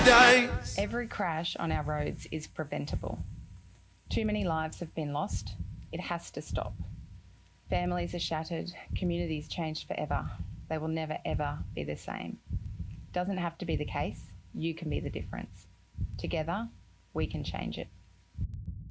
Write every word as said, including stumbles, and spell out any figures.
days. Every crash on our roads is preventable. Too many lives have been lost. It has to stop. Families are shattered, communities changed forever. They will never, ever be the same. Doesn't have to be the case. You can be the difference. Together, we can change it.